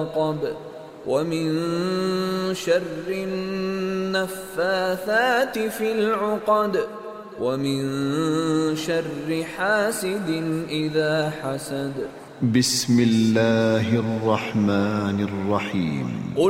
ومن شر النفاثات في العقد ومن شر حاسد إذا حسد. بسم الله الرحمن الرحيم.